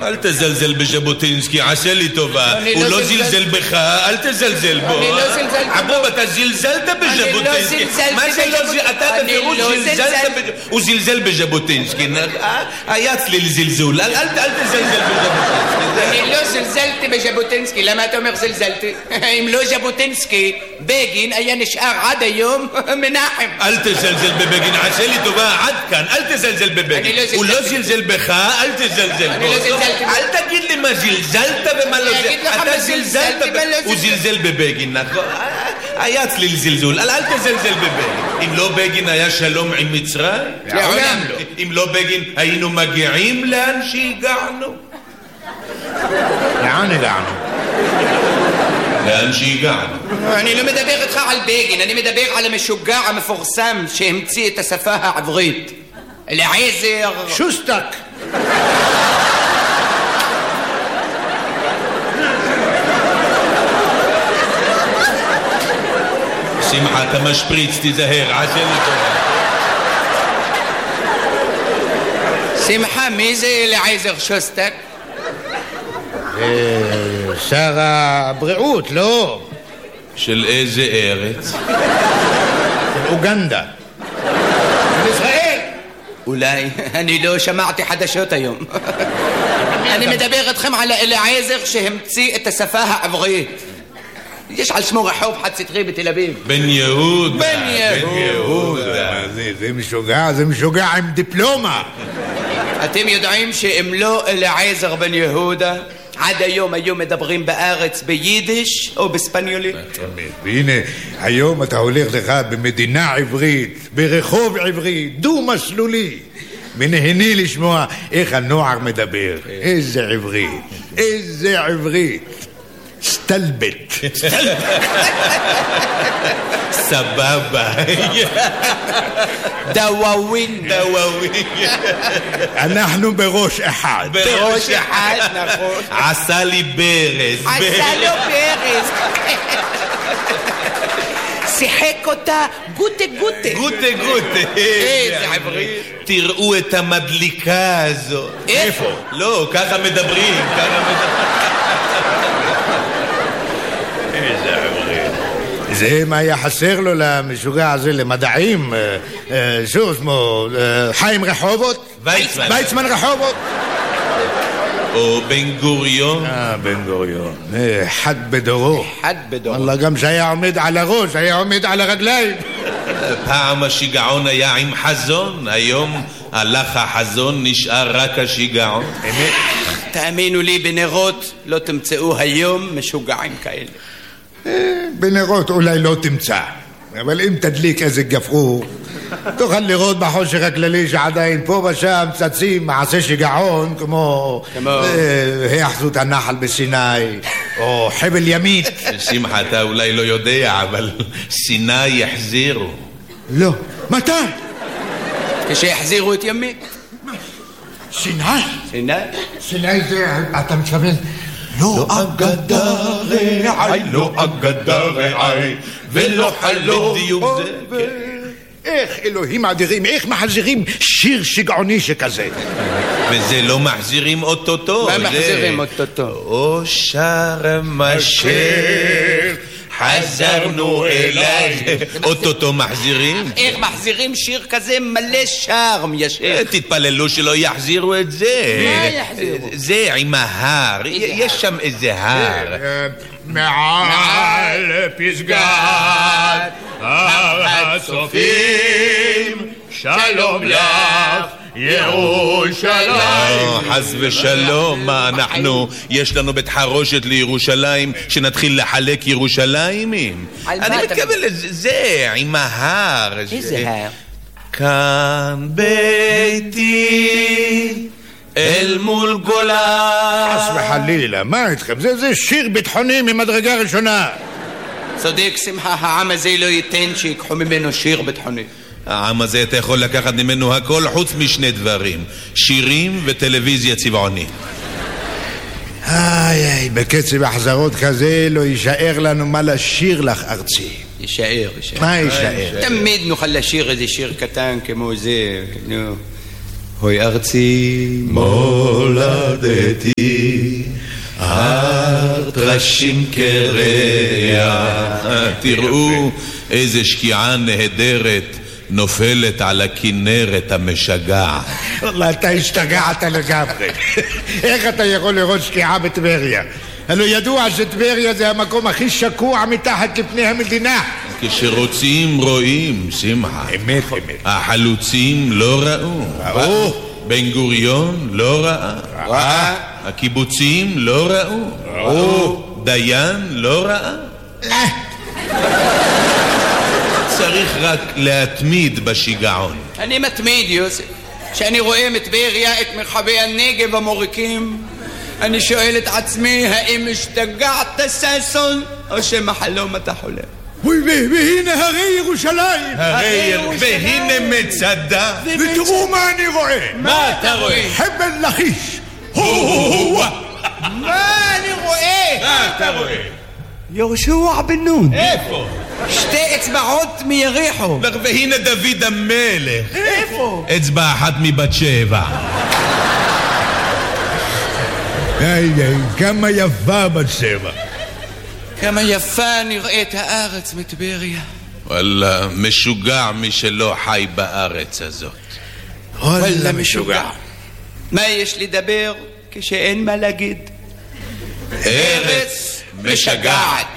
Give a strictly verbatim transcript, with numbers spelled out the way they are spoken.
אל תזלזל בז'בוטינסקי, עשה לי טובה. הוא לא זלזל בך, אל תזלזל בו. אני לא זלזלתי בו. עבוב, אתה זלזלת בז'בוטינסקי. אני לא זלזלתי מה זה לא זלזל? אתה בפירוש זלזלת בז'בוטינסקי. הוא זלזל בז'בוטינסקי. היה צליל זלזול. אל תזלזל בז'בוטינסקי. אני לא זלזלתי בז'בוטינסקי. למה אתה אומר זלזלתי? אם לא ז'בוטינסקי, בגין היה נשאר עד היום מנחם. אל תזלזל בבגין, עשה לי טובה, עד כאן. אל תזלזל בבגין. הוא לא זלזל בך, אל תזלזל בו. אל תגיד לי מה זלזלת ומה לא זלזלת. אתה זלזלת, הוא זלזל בבגין, נכון? היה צליל זלזול, אל תזלזל בבגין. אם לא בגין היה שלום עם מצרים? לעולם לא. אם לא בגין היינו מגיעים לאן שהגענו? לאן הגענו? לאן שהגענו. אני לא מדבר איתך על בגין, אני מדבר על המשוגע המפורסם שהמציא את השפה העברית. אליעזר שוסטק. שמחה, אתה משפריץ, תיזהר, עשה לי טובה. שמחה, מי זה אליעזר שוסטק? שר הבריאות, לא? של איזה ארץ? אוגנדה. ישראל. אולי, אני לא שמעתי חדשות היום. אני מדבר איתכם על אליעזר שהמציא את השפה העברית. יש על שמו רחוב חד סטרי בתל אביב. בן יהודה. בן יהודה. זה משוגע, זה משוגע עם דיפלומה. אתם יודעים שאם לא אליעזר בן יהודה, עד היום היו מדברים בארץ ביידיש או בספניולית. והנה, היום אתה הולך לך במדינה עברית, ברחוב עברי, דו-מסלולי. ונהני לשמוע איך הנוער מדבר. איזה עברית, איזה עברית. סטלבט. סבבה. דוואווין. דוואווין. אנחנו בראש אחד. בראש אחד, נכון. עשה לי ברז. עשה לו ברז. שיחק אותה גוטה גוטה. גוטה גוטה. איזה עברית. תראו את המדליקה הזו. איפה? לא, ככה מדברים, ככה מדברים. זה מה היה חסר לו למשוגע הזה למדעים. שוב שמו חיים רחובות, ויצמן רחובות, או בן גוריון. אה, בן גוריון, אחד בדורו. אחד בדורו. אללה, גם שהיה עומד על הראש היה עומד על הרגליים. פעם השיגעון היה עם חזון, היום הלך החזון, נשאר רק השיגעון. תאמינו לי, בנרות לא תמצאו היום משוגעים כאלה. בנרות אולי לא תמצא, אבל אם תדליק איזה גפרור תוכל לראות בחושך הכללי שעדיין פה ושם צצים מעשה שיגעון כמו היאחזות הנחל בסיני או חבל ימית. שמחה, אתה אולי לא יודע, אבל סיני יחזירו. לא. מתי? כשיחזירו את ימית. סיני? סיני? סיני זה, אתה מתכוון? לא אגדה רעי, לא אגדה רעי, ולא חלום. בדיוק זה. איך אלוהים אדירים, איך מחזירים שיר שגעוני שכזה? וזה לא מחזירים אוטוטו. מה מחזירים אוטוטו? או שרם השייח חזרנו אליי. אוטוטו מחזירים. איך מחזירים שיר כזה מלא שרם ישיר? תתפללו שלא יחזירו את זה. מה יחזירו? זה עם ההר, יש שם איזה הר. מעל פסגת הצופים שלום לך ירושלים. חס ושלום, מה אנחנו, יש לנו בית חרושת לירושלים שנתחיל לחלק ירושלימים? אני מתכוון לזה, עם ההר. איזה הר? כאן ביתי אל מול גולה. חס וחלילה, מה איתכם? זה, זה שיר ביטחוני ממדרגה ראשונה. צודק שמחה, העם הזה לא ייתן שיקחו ממנו שיר ביטחוני. העם הזה אתה יכול לקחת ממנו הכל חוץ משני דברים, שירים וטלוויזיה צבעונית. איי איי, בקצב החזרות כזה לא יישאר לנו מה לשיר לך ארצי. יישאר, יישאר. מה יישאר? תמיד נוכל לשיר איזה שיר קטן כמו זה, נו. הוי ארצי מולדתי, הר טרשים קרח, תראו איזה שקיעה נהדרת נופלת על הכנרת המשגעת. וואלה, אתה השתגעת לגמרי. איך אתה יכול לראות שקיעה בטבריה? הלוא ידוע שטבריה זה המקום הכי שקוע מתחת לפני המדינה. כשרוצים רואים, שמחה. אמת, אמת. החלוצים לא ראו. ראו. בן גוריון לא ראה. ראה. הקיבוצים לא ראו. ראו. דיין לא ראה. צריך רק להתמיד בשיגעון. אני מתמיד, יוסף. כשאני רואה מטבריה את מרחבי הנגב המוריקים, אני שואל את עצמי, האם השתגעת ששון, או שמחלום אתה חולם? והנה הרי ירושלים. הרי והנה מצדה. ותראו מה אני רואה. מה אתה רואה? חבל לכיש. מה אני רואה? מה אתה רואה? יהושע בן נון. איפה? שתי אצבעות מיריחו. והנה דוד המלך. איפה? אצבע אחת מבת שבע. איי, איי, כמה יפה בת שבע. כמה יפה נראית הארץ מטבריה. וואלה, משוגע מי שלא חי בארץ הזאת. וואלה משוגע. מה יש לדבר כשאין מה להגיד? ארץ משגעת.